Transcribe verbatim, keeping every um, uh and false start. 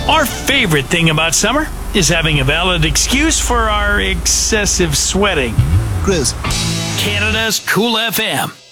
Our favorite thing about summer is having a valid excuse for our excessive sweating. Gross. Canada's Cool F M.